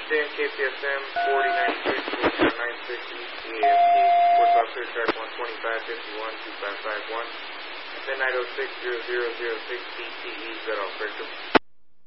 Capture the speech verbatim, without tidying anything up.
Understand K P S M forty ninety-six, four zero nine six E T A S T, Force Officer Track one twenty-five fifty-one two five five one, Midnight oh six zero zero zero six C T E, is that all correct?